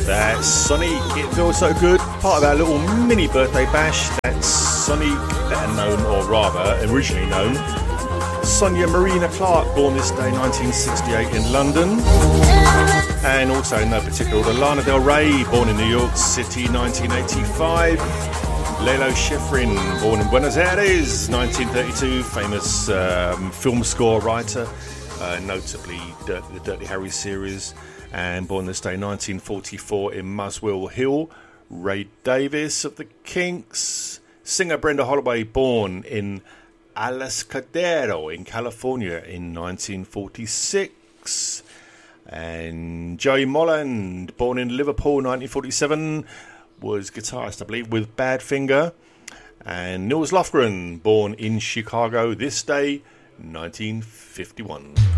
That's Sonic, It Feels So Good, part of our little mini birthday bash. That's Sonic, better known, or rather, originally known, Sonia Marina Clark, born this day, 1968 in London. And also, in no particular order, Lana Del Rey, born in New York City, 1985. Lalo Schifrin, born in Buenos Aires, 1932, famous film score writer, notably the Dirty Harry series. And born this day, 1944, in Muswell Hill. Ray Davis of the Kinks. Singer Brenda Holloway, born in Alascadero in California in 1946. And Joey Molland, born in Liverpool, 1947, was guitarist, I believe, with Badfinger. And Nils Lofgren, born in Chicago this day, 1951.